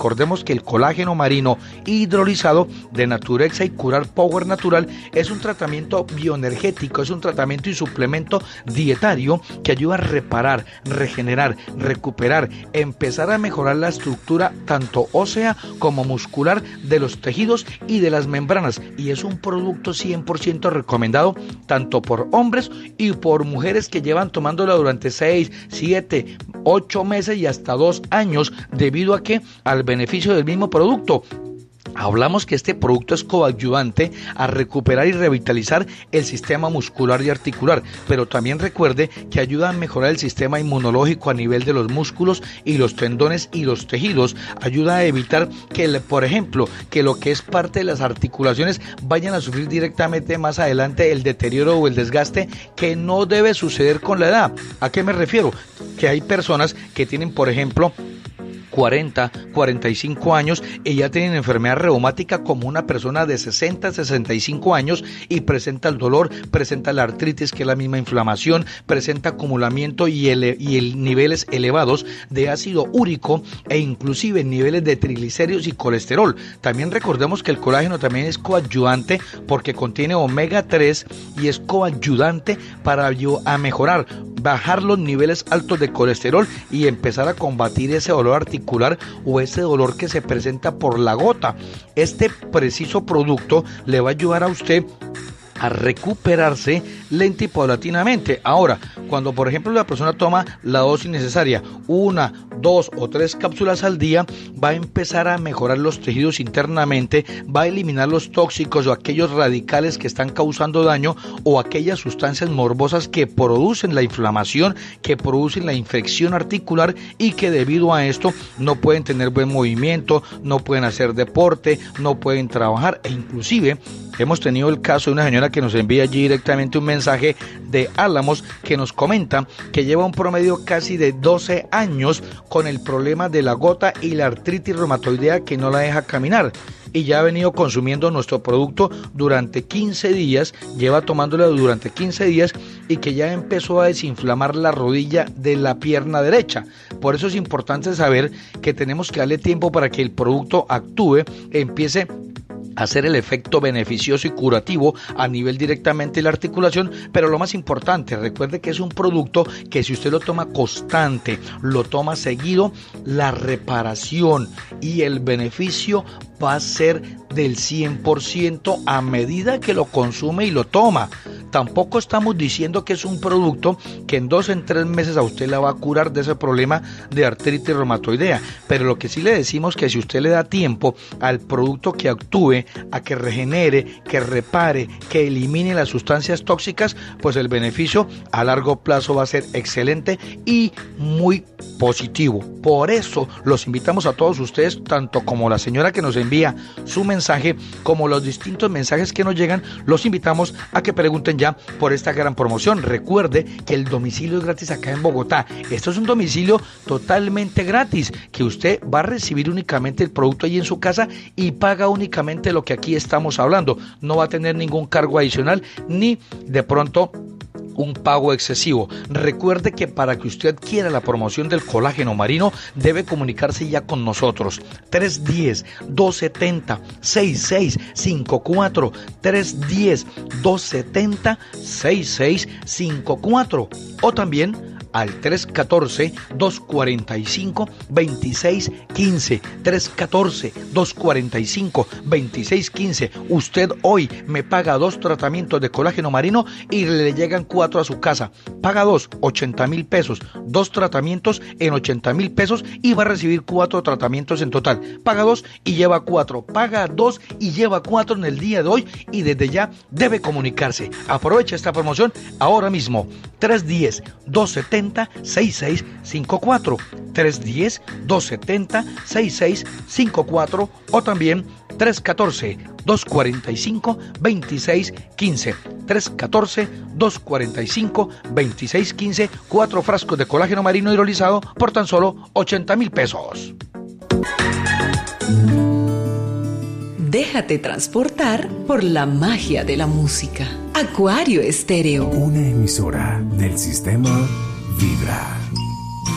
Recordemos que el colágeno marino hidrolizado de Naturexa y Curar Power Natural es un tratamiento bioenergético, es un tratamiento y suplemento dietario que ayuda a reparar, regenerar, recuperar, empezar a mejorar la estructura tanto ósea como muscular de los tejidos y de las membranas, y es un producto 100% recomendado tanto por hombres y por mujeres que llevan tomándola durante 6, 7, 8 meses y hasta 2 años, debido a que al beneficio del mismo producto. Hablamos que este producto es coadyuvante a recuperar y revitalizar el sistema muscular y articular, pero también recuerde que ayuda a mejorar el sistema inmunológico a nivel de los músculos y los tendones y los tejidos, ayuda a evitar que, por ejemplo, que lo que es parte de las articulaciones vayan a sufrir directamente más adelante el deterioro o el desgaste que no debe suceder con la edad. ¿A qué me refiero? Que hay personas que tienen, por ejemplo, 40, 45 años y ya tienen enfermedad reumática como una persona de 60, 65 años y presenta el dolor, presenta la artritis, que es la misma inflamación, presenta acumulamiento y niveles elevados de ácido úrico e inclusive niveles de triglicéridos y colesterol. También recordemos que el colágeno también es coadyuvante porque contiene omega 3 y es coadyuvante para a mejorar, bajar los niveles altos de colesterol y empezar a combatir ese dolor articular o ese dolor que se presenta por la gota. Este preciso producto le va a ayudar a usted a recuperarse lenta y paulatinamente. Ahora, cuando por ejemplo la persona toma la dosis necesaria, 1, 2 o 3 cápsulas al día, va a empezar a mejorar los tejidos internamente, va a eliminar los tóxicos o aquellos radicales que están causando daño o aquellas sustancias morbosas que producen la inflamación, que producen la infección articular y que debido a esto no pueden tener buen movimiento, no pueden hacer deporte, no pueden trabajar e inclusive hemos tenido el caso de una señora que nos envía allí directamente un mensaje de Álamos que nos comenta que lleva un promedio casi de 12 años con el problema de la gota y la artritis reumatoidea que no la deja caminar. Y ya ha venido consumiendo nuestro producto durante 15 días, lleva tomándolo durante 15 días y que ya empezó a desinflamar la rodilla de la pierna derecha. Por eso es importante saber que tenemos que darle tiempo para que el producto actúe, empiece hacer el efecto beneficioso y curativo a nivel directamente de la articulación, pero lo más importante, recuerde que es un producto que si usted lo toma constante, lo toma seguido, la reparación y el beneficio va a ser del 100% a medida que lo consume y lo toma. Tampoco estamos diciendo que es un producto que en 2 en 3 meses a usted la va a curar de ese problema de artritis reumatoidea, pero lo que sí le decimos que si usted le da tiempo al producto que actúe, a que regenere, que repare, que elimine las sustancias tóxicas, pues el beneficio a largo plazo va a ser excelente y muy positivo. Por eso los invitamos a todos ustedes, tanto como la señora que nos envía su mensaje, como los distintos mensajes que nos llegan, los invitamos a que pregunten ya por esta gran promoción. Recuerde que el domicilio es gratis acá en Bogotá. Esto es un domicilio totalmente gratis, que usted va a recibir únicamente el producto allí en su casa y paga únicamente lo que aquí estamos hablando. No va a tener ningún cargo adicional ni de pronto un pago excesivo. Recuerde que para que usted adquiera la promoción del colágeno marino debe comunicarse ya con nosotros. 310-270-6654, 310-270-6654 o también al 314-245-2615, 314-245-2615. Usted hoy me paga 2 tratamientos de colágeno marino y le llegan 4 a su casa. Paga 2, 80,000 pesos, 2 tratamientos en 80,000 pesos y va a recibir 4 tratamientos en total. Paga 2 y lleva 4, paga 2 y lleva 4 en el día de hoy y desde ya debe comunicarse. Aprovecha esta promoción ahora mismo. 310-270-6654, 310-270-6654 o también 314-245-2615, 314-245-2615, 4 frascos de colágeno marino hidrolizado por tan solo 80,000 pesos. Déjate transportar por la magia de la música. Acuario Estéreo. Una emisora del sistema Vibra.